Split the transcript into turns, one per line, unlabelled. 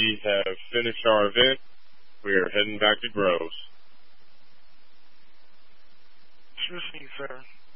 we have finished our event. We are heading back to Groves.
Excuse me, sir.